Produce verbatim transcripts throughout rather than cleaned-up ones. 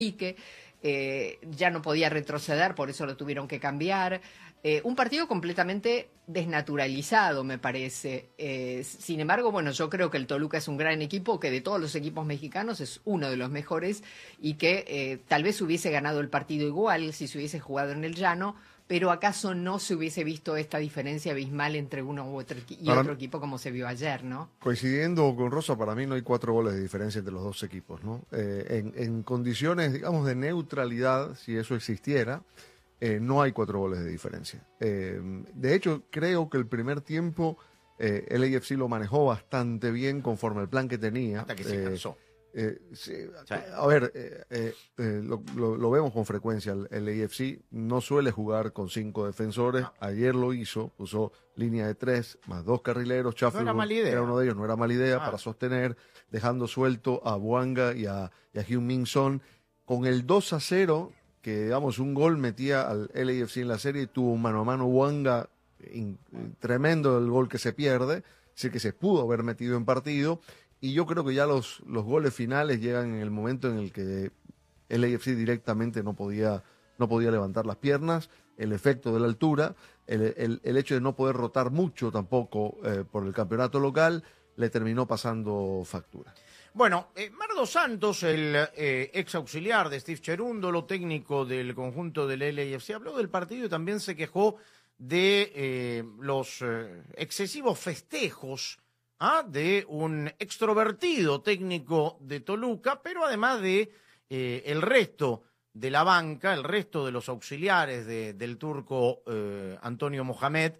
que eh, ya no podía retroceder, por eso lo tuvieron que cambiar. Eh, un partido completamente desnaturalizado, me parece. Eh, sin embargo, bueno, yo creo que el Toluca es un gran equipo, que de todos los equipos mexicanos es uno de los mejores y que eh, tal vez hubiese ganado el partido igual si se hubiese jugado en el llano, pero acaso no se hubiese visto esta diferencia abismal entre uno u otro y para otro equipo como se vio ayer, ¿no? Coincidiendo con Rosa, para mí no hay cuatro goles de diferencia entre los dos equipos, ¿no? Eh, en, en condiciones, digamos, de neutralidad, si eso existiera, eh, no hay cuatro goles de diferencia. Eh, de hecho, creo que el primer tiempo eh, el A F C lo manejó bastante bien conforme al plan que tenía. Hasta que se cansó. Eh, Eh, sí, sí. A ver, eh, eh, eh, lo, lo, lo vemos con frecuencia. El, el A F C no suele jugar con cinco defensores. No. Ayer lo hizo, puso línea de tres más dos carrileros. Chaffel no era, era uno de ellos, no era mala idea ah. para sostener, dejando suelto a Bouanga y a, y a Heung-min Son. Con el dos a cero, que digamos un gol metía al L A F C en la serie, tuvo un mano a mano Bouanga, in, tremendo el gol que se pierde, es decir, que se pudo haber metido en partido. Y yo creo que ya los, los goles finales llegan en el momento en el que el A F C directamente no podía, no podía levantar las piernas, el efecto de la altura, el, el, el hecho de no poder rotar mucho tampoco eh, por el campeonato local, le terminó pasando factura. Bueno, eh, Mardo Santos, el eh, ex auxiliar de Steve Cherundolo, técnico del conjunto del L A F C, habló del partido y también se quejó de eh, los eh, excesivos festejos ¿Ah? de un extrovertido técnico de Toluca, pero además de eh, el resto de la banca, el resto de los auxiliares de, del turco eh, Antonio Mohamed,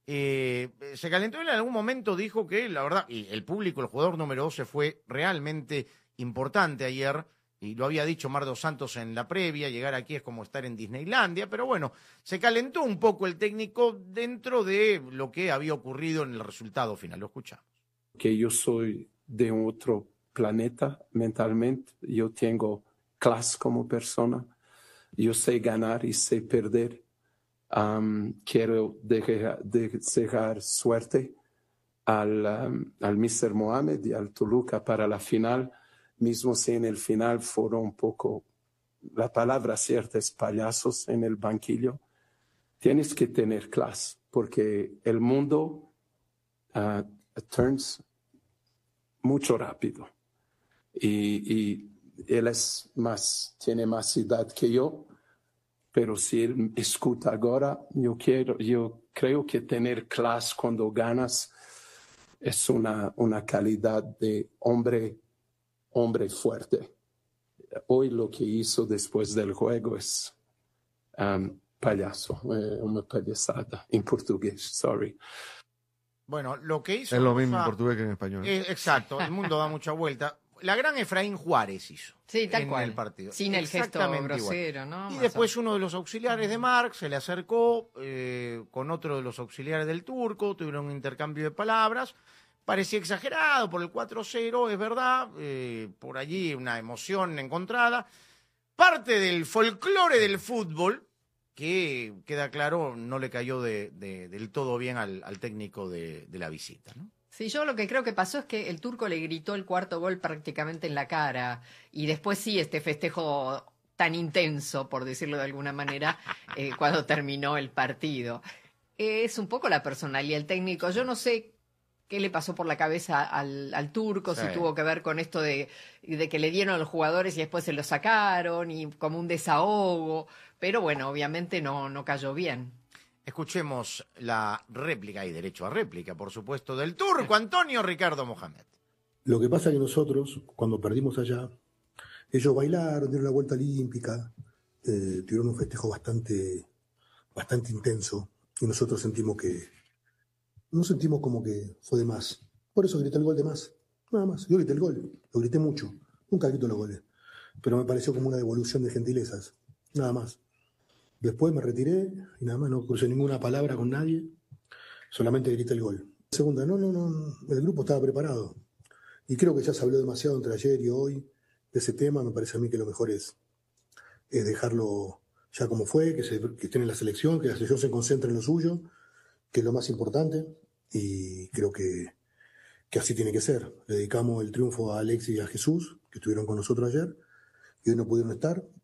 eh, se calentó. Él en algún momento dijo que, la verdad, y el público, el jugador número doce fue realmente importante ayer, y lo había dicho Mardo Santos en la previa, llegar aquí es como estar en Disneylandia, pero bueno, se calentó un poco el técnico dentro de lo que había ocurrido en el resultado final. Lo escuchamos. Que yo soy de otro planeta mentalmente, yo tengo clase como persona, yo sé ganar y sé perder, um, quiero dejar, desear suerte al, um, al míster Mohamed y al Toluca para la final, mismo si en el final fueron un poco, la palabra cierta es payasos en el banquillo. Tienes que tener clase, porque el mundo uh, turns mucho rápido y, y él es más, tiene más edad que yo, pero si él escucha ahora, yo quiero, yo creo que tener clase cuando ganas es una, una calidad de hombre, hombre fuerte. Hoy lo que hizo después del juego es um, payaso, eh, una payasada en portugués, sorry. Bueno, lo que hizo... Es lo mismo en portugués que en español. Eh, exacto, el mundo da mucha vuelta. La gran Efraín Juárez hizo. Sí, tal en cual. el partido. Sin el gesto grosero, ¿no? Y Más después o... uno de los auxiliares de Marc se le acercó eh, con otro de los auxiliares del turco, tuvieron un intercambio de palabras. Parecía exagerado por el cuatro cero, es verdad, eh, por allí una emoción encontrada. Parte del folclore del fútbol, que queda claro, no le cayó de, de, del todo bien al, al técnico de, de la visita, ¿no? Sí, yo lo que creo que pasó es que el turco le gritó el cuarto gol prácticamente en la cara y después sí este festejo tan intenso, por decirlo de alguna manera, eh, cuando terminó el partido. Eh, es un poco la personalidad del técnico. Yo no sé qué le pasó por la cabeza al, al turco, sí. Si tuvo que ver con esto de, de que le dieron a los jugadores y después se los sacaron y como un desahogo, pero bueno, obviamente no, no cayó bien. Escuchemos la réplica, y derecho a réplica, por supuesto, del turco Antonio Ricardo Mohamed. Lo que pasa es que nosotros, cuando perdimos allá, ellos bailaron, dieron la vuelta olímpica, eh, tuvieron un festejo bastante, bastante intenso, y nosotros sentimos que, no sentimos como que fue de más. Por eso grité el gol de más, nada más. Yo grité el gol, lo grité mucho, nunca grito los goles, pero me pareció como una devolución de gentilezas, nada más. Después me retiré y nada más, no crucé ninguna palabra con nadie, solamente grité el gol. Segunda, no, no, no, el grupo estaba preparado. Y creo que ya se habló demasiado entre ayer y hoy de ese tema. Me parece a mí que lo mejor es, es dejarlo ya como fue, que, se, que estén en la selección, que la selección se concentre en lo suyo, que es lo más importante. Y creo que, que así tiene que ser. Le dedicamos el triunfo a Alexis y a Jesús, que estuvieron con nosotros ayer. y hoy no pudieron estar.